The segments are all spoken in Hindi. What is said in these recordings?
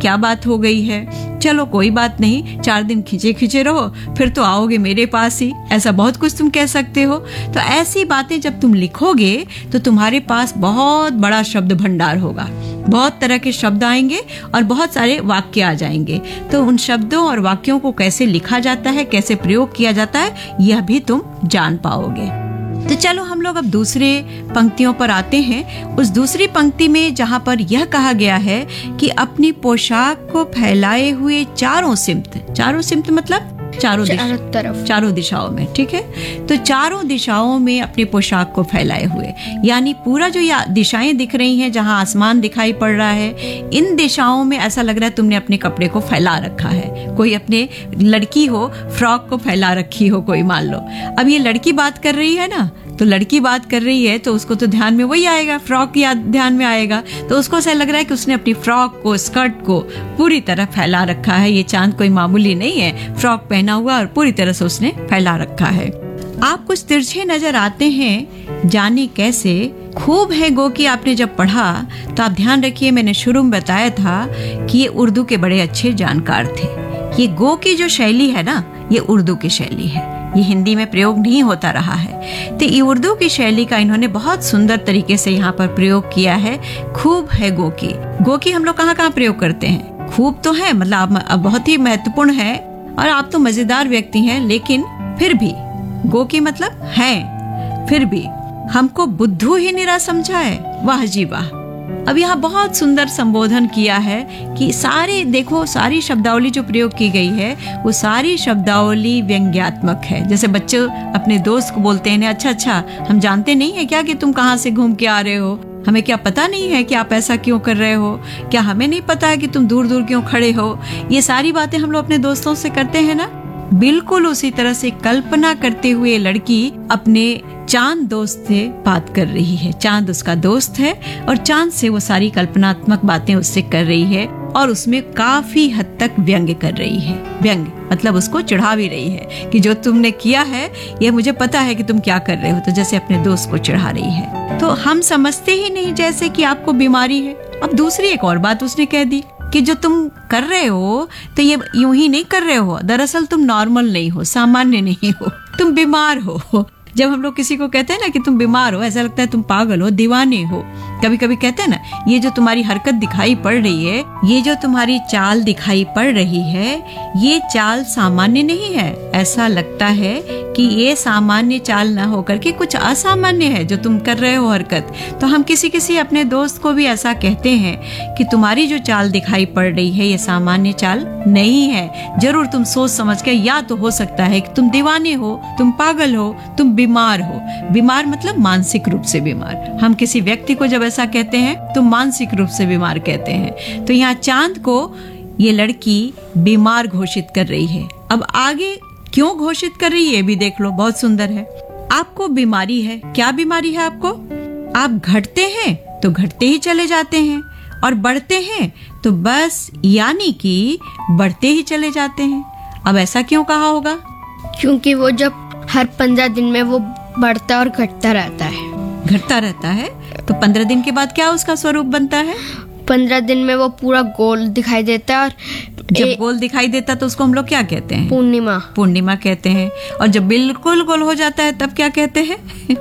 क्या बात हो गई है, चलो कोई बात नहीं, 4 दिन खींचे खींचे रहो, फिर तो आओगे मेरे पास ही, ऐसा बहुत कुछ तुम कह सकते हो। तो ऐसी बातें जब तुम लिखोगे तो तुम्हारे पास बहुत बड़ा शब्द भंडार होगा, बहुत तरह के शब्द आएंगे और बहुत सारे वाक्य आ जाएंगे। तो उन शब्दों और वाक्यों को कैसे लिखा जाता है, कैसे प्रयोग किया जाता है, यह भी तुम जान पाओगे। तो चलो हम लोग अब दूसरे पंक्तियों पर आते हैं। उस दूसरी पंक्ति में जहाँ पर यह कहा गया है कि अपनी पोशाक को फैलाए हुए चारों सिमत मतलब चारों दिशाओं में, ठीक है। तो चारों दिशाओं में अपनी पोशाक को फैलाए हुए, यानी पूरा जो ये दिशाएं दिख रही हैं, जहां आसमान दिखाई पड़ रहा है, इन दिशाओं में ऐसा लग रहा है तुमने अपने कपड़े को फैला रखा है। कोई अपने लड़की हो, फ्रॉक को फैला रखी हो कोई, मान लो। अब ये लड़की बात कर रही है ना, तो लड़की बात कर रही है तो उसको तो ध्यान में वही आएगा, फ्रॉक याद ध्यान में आएगा। तो उसको ऐसा लग रहा है कि उसने अपनी फ्रॉक को, स्कर्ट को पूरी तरह फैला रखा है। ये चांद कोई मामूली नहीं है, फ्रॉक पहना हुआ और पूरी तरह से उसने फैला रखा है। आप कुछ तिरछे नजर आते हैं, जाने कैसे। खूब है गो की आपने जब पढ़ा तो आप ध्यान रखिए, मैंने शुरू में बताया था कि ये उर्दू के बड़े अच्छे जानकार थे। ये गो की जो शैली है ना, ये उर्दू की शैली है, ये हिंदी में प्रयोग नहीं होता रहा है। तो ये उर्दू की शैली का इन्होंने बहुत सुंदर तरीके से यहाँ पर प्रयोग किया है। खूब है गो की हम लोग कहाँ कहाँ प्रयोग करते हैं। खूब तो है, मतलब आप बहुत ही महत्वपूर्ण है और आप तो मजेदार व्यक्ति हैं, लेकिन फिर भी गो की मतलब है, फिर भी हमको बुद्धू ही निरा समझा है, वाह जी वाह। अब यहाँ बहुत सुंदर संबोधन किया है कि सारे देखो, सारी शब्दावली जो प्रयोग की गई है वो सारी शब्दावली व्यंग्यात्मक है। जैसे बच्चे अपने दोस्त को बोलते हैं, अच्छा हम जानते नहीं है क्या कि तुम कहाँ से घूम के आ रहे हो, हमें क्या पता नहीं है कि आप ऐसा क्यों कर रहे हो, क्या हमें नहीं पता है कि तुम दूर दूर क्यों खड़े हो। ये सारी बातें हम लोग अपने दोस्तों से करते हैं ना। बिल्कुल उसी तरह से कल्पना करते हुए लड़की अपने चांद दोस्त से बात कर रही है। चांद उसका दोस्त है और चांद से वो सारी कल्पनात्मक बातें उससे कर रही है और उसमें काफी हद तक व्यंग्य कर रही है। व्यंग्य मतलब उसको चिढ़ा भी रही है कि जो तुमने किया है ये मुझे पता है कि तुम क्या कर रहे हो, तो जैसे अपने दोस्त को चिढ़ा रही है। तो हम समझते ही नहीं जैसे कि आपको बीमारी है। अब दूसरी एक और बात उसने कह दी कि जो तुम कर रहे हो तो ये यूं ही नहीं कर रहे हो, दरअसल तुम नॉर्मल नहीं हो, सामान्य नहीं हो, तुम बीमार हो। जब हम लोग किसी को कहते हैं ना कि तुम बीमार हो, ऐसा लगता है तुम पागल हो, दीवाने हो। कभी कभी कहते हैं ना, ये जो तुम्हारी हरकत दिखाई पड़ रही है, ये जो तुम्हारी चाल दिखाई पड़ रही है, ये चाल सामान्य नहीं है। ऐसा लगता है कि ये सामान्य चाल ना होकर के कुछ असामान्य है जो तुम कर रहे हो हरकत। तो हम किसी अपने दोस्त को भी ऐसा कहते हैं कि तुम्हारी जो चाल दिखाई पड़ रही है ये सामान्य चाल नहीं है। जरूर तुम सोच समझ के, या तो हो सकता है कि तुम दीवाने हो, तुम पागल हो, तुम बीमार हो। बीमार मतलब मानसिक रूप से बीमार। हम किसी व्यक्ति को जब ऐसा कहते हैं तो मानसिक रूप से बीमार कहते हैं। तो यहाँ चांद को ये लड़की बीमार घोषित कर रही है। अब आगे क्यों घोषित कर रही है ये भी देख लो, बहुत सुंदर है। आपको बीमारी है, क्या बीमारी है आपको? आप घटते हैं तो घटते ही चले जाते हैं और बढ़ते हैं तो बस यानी कि बढ़ते ही चले जाते हैं। अब ऐसा क्यों कहा होगा? क्योंकि वो जब हर 15 दिन में वो बढ़ता और घटता रहता है। घटता रहता है तो 15 दिन के बाद क्या उसका स्वरूप बनता है? 15 दिन में वो पूरा गोल दिखाई देता है और जब गोल दिखाई देता तो उसको हम लोग क्या कहते हैं? पूर्णिमा कहते हैं। और जब बिल्कुल गोल हो जाता है तब क्या कहते हैं?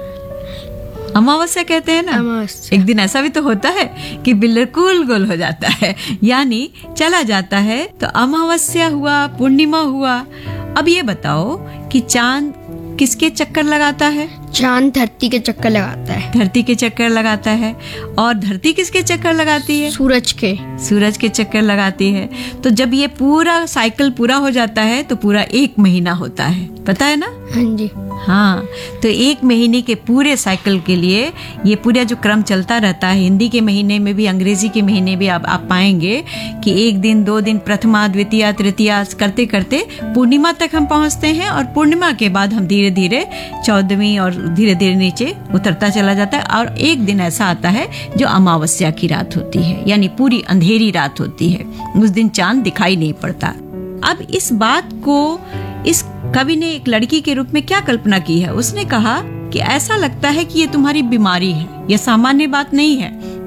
अमावस्या कहते हैं ना। एक दिन ऐसा भी तो होता है कि बिल्कुल गोल हो जाता है, यानी चला जाता है। तो अमावस्या हुआ, पूर्णिमा हुआ। अब ये बताओ कि चांद किसके चक्कर लगाता है? चांद धरती के चक्कर लगाता है। धरती के चक्कर लगाता है। और धरती किसके चक्कर लगाती है? सूरज के चक्कर लगाती है। तो जब ये पूरा साइकिल पूरा हो जाता है तो पूरा 1 महीना होता है, पता है ना? हाँ जी। हाँ, तो 1 महीने के पूरे साइकिल के लिए ये पूरा जो क्रम चलता रहता है। हिंदी के महीने में भी, अंग्रेजी के महीने भी आप पाएंगे कि 1 दिन, 2 दिन, प्रथमा, द्वितीया, तृतीया करते करते पूर्णिमा तक हम पहुंचते हैं। और पूर्णिमा के बाद हम धीरे धीरे 14वीं और धीरे धीरे नीचे उतरता चला जाता है। और एक दिन ऐसा आता है जो अमावस्या की रात होती है, यानी पूरी अंधेरी रात होती है। उस दिन चांद दिखाई नहीं पड़ता। अब इस बात को इस कवि ने एक लड़की के रूप में क्या कल्पना की है? उसने कहा कि ऐसा लगता है कि ये तुम्हारी बीमारी है, ये सामान्य बात नहीं है।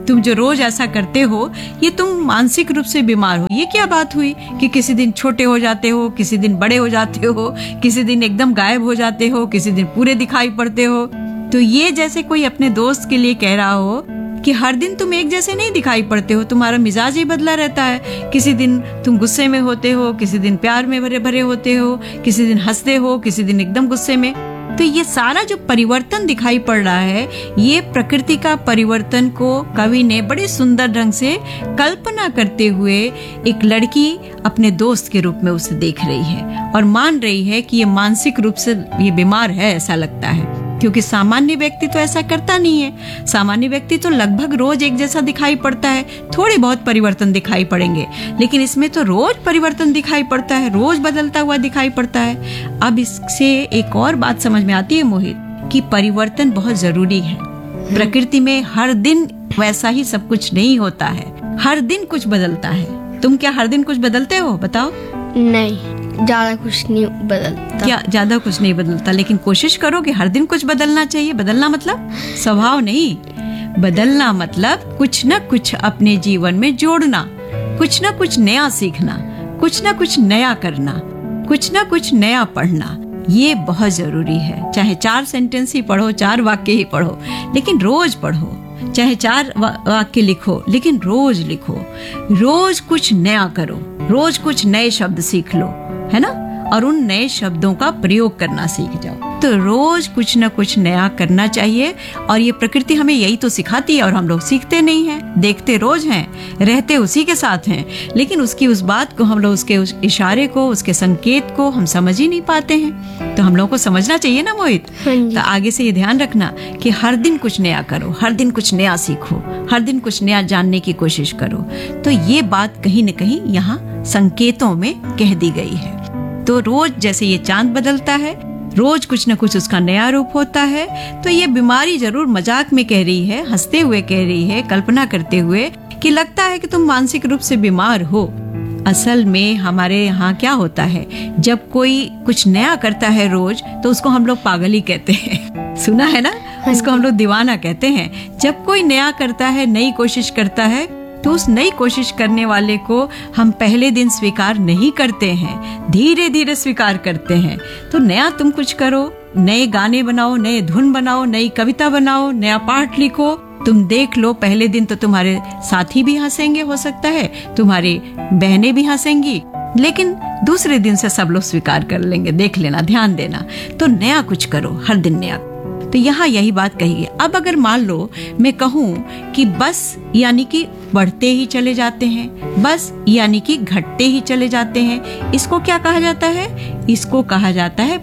तुम जो रोज ऐसा करते हो, ये तुम मानसिक रूप से बीमार हो। ये क्या बात हुई कि किसी दिन छोटे हो जाते हो, किसी दिन बड़े हो जाते हो, किसी दिन एकदम गायब हो जाते हो, किसी दिन पूरे दिखाई पड़ते हो। तो ये जैसे कोई अपने दोस्त के लिए कह रहा हो कि हर दिन तुम एक जैसे नहीं दिखाई पड़ते हो, तुम्हारा मिजाज ही बदला रहता है। किसी दिन तुम गुस्से में होते हो, किसी दिन प्यार में भरे भरे होते हो, किसी दिन हंसते हो, किसी दिन एकदम गुस्से में। तो ये सारा जो परिवर्तन दिखाई पड़ रहा है, ये प्रकृति का परिवर्तन को कवि ने बड़े सुंदर ढंग से कल्पना करते हुए एक लड़की अपने दोस्त के रूप में उसे देख रही है और मान रही है कि ये मानसिक रूप से ये बीमार है, ऐसा लगता है। क्योंकि सामान्य व्यक्ति तो ऐसा करता नहीं है। सामान्य व्यक्ति तो लगभग रोज एक जैसा दिखाई पड़ता है, थोड़े बहुत परिवर्तन दिखाई पड़ेंगे, लेकिन इसमें तो रोज परिवर्तन दिखाई पड़ता है, रोज बदलता हुआ दिखाई पड़ता है। अब इससे एक और बात समझ में आती है मोहित, कि परिवर्तन बहुत जरूरी है। प्रकृति में हर दिन वैसा ही सब कुछ नहीं होता है, हर दिन कुछ बदलता है। तुम क्या हर दिन कुछ बदलते हो, बताओ? नहीं, ज्यादा कुछ नहीं बदलता। क्या ज्यादा कुछ नहीं बदलता? लेकिन कोशिश करो कि हर दिन कुछ बदलना चाहिए। बदलना मतलब स्वभाव नहीं, बदलना मतलब कुछ न कुछ अपने जीवन में जोड़ना, कुछ न कुछ नया सीखना, कुछ न कुछ नया करना, कुछ न कुछ नया पढ़ना। ये बहुत जरूरी है। चाहे 4 सेंटेंस ही पढ़ो, 4 वाक्य ही पढ़ो, लेकिन रोज पढ़ो। चाहे 4 वाक्य लिखो, लेकिन रोज लिखो। रोज कुछ नया करो, रोज कुछ नए शब्द सीख लो, है ना? और उन नए शब्दों का प्रयोग करना सीख जाओ। तो रोज कुछ न कुछ नया करना चाहिए। और ये प्रकृति हमें यही तो सिखाती है, और हम लोग सीखते नहीं हैं। देखते रोज हैं, रहते उसी के साथ हैं, लेकिन उसकी उस बात को हम लोग, उसके उस इशारे को, उसके संकेत को हम समझ ही नहीं पाते हैं। तो हम लोग को समझना चाहिए ना मोहित? तो आगे से ये ध्यान रखना कि हर दिन कुछ नया करो, हर दिन कुछ नया सीखो, हर दिन कुछ नया जानने की कोशिश करो। तो ये बात कहीं न कहीं यहाँ संकेतों में कह दी गई है। तो रोज जैसे ये चांद बदलता है, रोज कुछ न कुछ उसका नया रूप होता है। तो ये बीमारी जरूर मजाक में कह रही है, हंसते हुए कह रही है, कल्पना करते हुए कि लगता है कि तुम मानसिक रूप से बीमार हो। असल में हमारे यहाँ क्या होता है, जब कोई कुछ नया करता है रोज, तो उसको हम लोग पागल ही कहते हैं। सुना है ना? उसको हम लोग दीवाना कहते हैं। जब कोई नया करता है, नई कोशिश करता है, तो उस नई कोशिश करने वाले को हम पहले दिन स्वीकार नहीं करते हैं, धीरे धीरे स्वीकार करते हैं। तो नया तुम कुछ करो, नए गाने बनाओ, नए धुन बनाओ, नई कविता बनाओ, नया पाठ लिखो। तुम देख लो, पहले दिन तो तुम्हारे साथी भी हंसेंगे, हो सकता है तुम्हारी बहनें भी हंसेंगी, लेकिन दूसरे दिन से सब लोग स्वीकार कर लेंगे। देख लेना, ध्यान देना। तो नया कुछ करो, हर दिन नया। तो यहाँ यही बात कही है। अब अगर मान लो मैं कहूँ कि बस यानी कि बढ़ते ही चले जाते हैं, बस यानी कि घटते ही चले जाते हैं, इसको क्या कहा जाता है? इसको कहा जाता है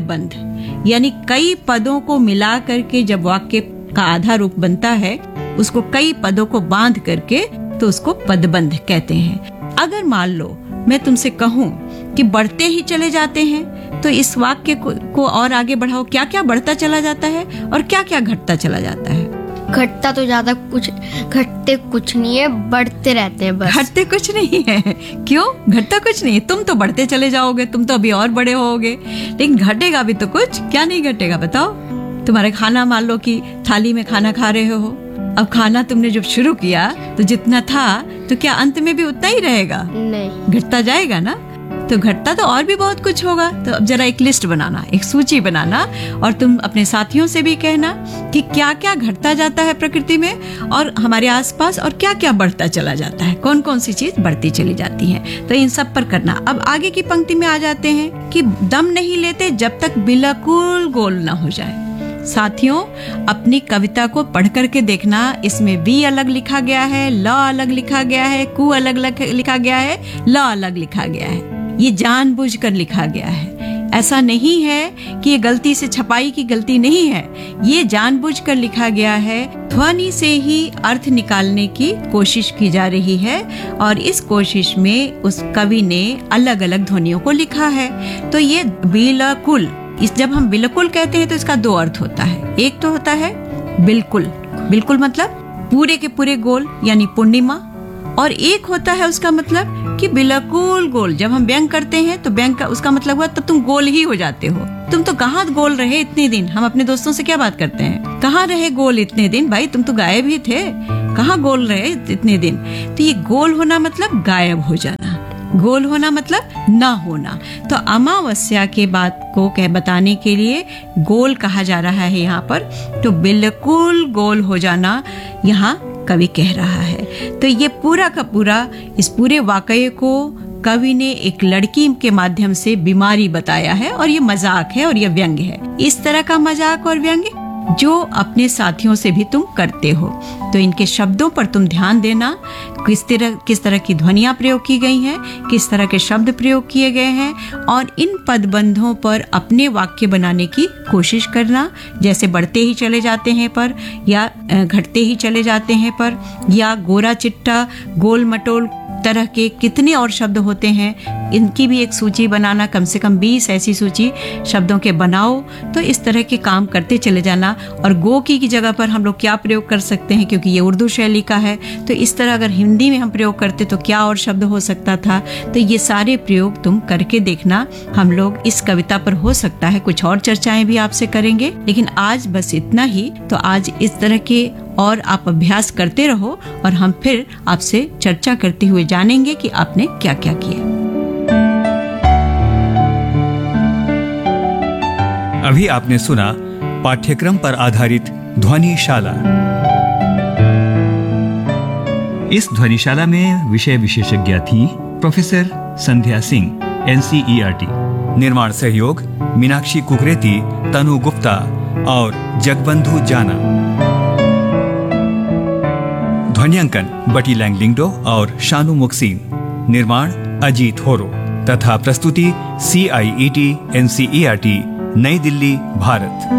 पदबंध। यानी कई पदों को मिला करके जब वाक्य का आधा रूप बनता है, उसको कई पदों को बांध करके, तो उसको पदबंध कहते हैं। अगर मान लो मैं तुमसे कहूँ कि बढ़ते ही चले जाते हैं, तो इस वाक्य को और आगे बढ़ाओ। क्या क्या बढ़ता चला जाता है और क्या क्या घटता चला जाता है? घटता तो ज्यादा कुछ, घटते कुछ नहीं है, बढ़ते रहते हैं बस। घटते कुछ नहीं है। क्यों घटता कुछ नहीं है? तुम तो बढ़ते चले जाओगे, तुम तो अभी और बड़े होगे, लेकिन घटेगा भी तो कुछ। क्या नहीं घटेगा बताओ? तुम्हारे खाना, मान लो कि थाली में खाना खा रहे हो, अब खाना तुमने जब शुरू किया तो जितना था, तो क्या अंत में भी उतना ही रहेगा? नहीं, घटता जाएगा ना। तो घटता तो और भी बहुत कुछ होगा। तो अब जरा एक लिस्ट बनाना, एक सूची बनाना, और तुम अपने साथियों से भी कहना कि क्या क्या घटता जाता है प्रकृति में और हमारे आसपास, और क्या क्या बढ़ता चला जाता है, कौन कौन सी चीज बढ़ती चली जाती है। तो इन सब पर करना। अब आगे की पंक्ति में आ जाते हैं कि दम नहीं लेते जब तक बिल्कुल गोल ना हो जाए। साथियों, अपनी कविता को पढ़ करके देखना, इसमें बी अलग लिखा गया है, ल अलग लिखा गया है, कु अलग लिखा गया है, ल अलग लिखा गया है। ये जानबूझकर लिखा गया है। ऐसा नहीं है कि ये गलती से, छपाई की गलती नहीं है, ये जानबूझकर लिखा गया है। ध्वनि से ही अर्थ निकालने की कोशिश की जा रही है, और इस कोशिश में उस कवि ने अलग अलग ध्वनियों को लिखा है। तो ये बिल्कुल, जब हम बिल्कुल कहते हैं तो इसका 2 अर्थ होता है। एक तो होता है बिल्कुल, बिल्कुल मतलब पूरे के पूरे गोल यानी पूर्णिमा, और एक होता है उसका मतलब कि बिल्कुल गोल। जब हम व्यंग करते हैं तो व्यंग का उसका मतलब हुआ तब तुम गोल ही हो जाते हो, तुम तो कहाँ गोल रहे इतने दिन। हम अपने दोस्तों से क्या बात करते हैं, कहाँ रहे गोल इतने दिन, भाई तुम तो गायब ही थे, कहाँ गोल रहे इतने दिन। तो ये गोल होना मतलब गायब हो जाना, गोल होना मतलब ना होना। तो अमावस्या के बात को बताने के लिए गोल कहा जा रहा है यहाँ पर। तो बिल्कुल गोल हो जाना यहाँ कवि कह रहा है। तो ये पूरा का पूरा, इस पूरे वाकये को कवि ने एक लड़की के माध्यम से बीमारी बताया है, और ये मजाक है और ये व्यंग्य है। इस तरह का मजाक और व्यंग्य जो अपने साथियों से भी तुम करते हो। तो इनके शब्दों पर तुम ध्यान देना, किस तरह की ध्वनियां प्रयोग की गई हैं, किस तरह के शब्द प्रयोग किए गए हैं, और इन पदबंधों पर अपने वाक्य बनाने की कोशिश करना। जैसे बढ़ते ही चले जाते हैं पर, या घटते ही चले जाते हैं पर, या गोरा चिट्टा, गोल मटोल तरह के कितने और शब्द होते हैं, इनकी भी एक सूची बनाना। कम से कम 20 ऐसी सूची शब्दों के बनाओ। तो इस तरह के काम करते चले जाना। और गो की जगह पर हम लोग क्या प्रयोग कर सकते हैं, क्योंकि ये उर्दू शैली का है, तो इस तरह अगर हिंदी में हम प्रयोग करते तो क्या और शब्द हो सकता था। तो ये सारे प्रयोग तुम करके देखना। हम लोग इस कविता पर हो सकता है कुछ और चर्चाएं भी आपसे करेंगे, लेकिन आज बस इतना ही। तो आज इस तरह के और आप अभ्यास करते रहो, और हम फिर आपसे चर्चा करते हुए जानेंगे कि आपने क्या क्या किया। अभी आपने सुना पाठ्यक्रम पर आधारित ध्वनिशाला। इस ध्वनिशाला में विषय विशेषज्ञ थी प्रोफेसर संध्या सिंह, NCERT। निर्माण सहयोग मीनाक्षी कुकरेती, तनु गुप्ता और जगबंधु जाना। ध्वनियांकन बटी लैंगलिंगडो और शानू मुक्सीन। निर्माण अजीत होरो तथा प्रस्तुति CIET NCERT नई Delhi, Bharat.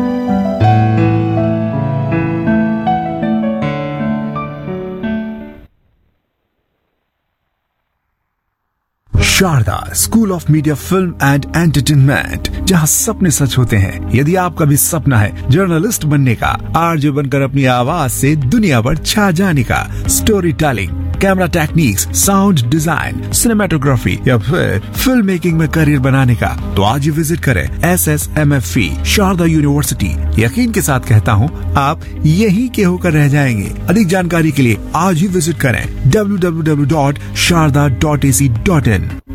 Sharda school of media film and entertainment, जहां सपने सच होते हैं। यदि आपका भी सपना है जर्नलिस्ट बनने का, आरजे बनकर अपनी आवाज से दुनिया पर छा जाने का, story telling, camera techniques, sound design, cinematography या फिर फिल्म मेकिंग में करियर बनाने का, तो आज ही विजिट करें SSMFE शारदा यूनिवर्सिटी। यकीन के साथ कहता हूँ, आप यहीं के होकर रह जाएंगे। अधिक जानकारी के लिए आज ही विजिट करें www.sharda.ac.in।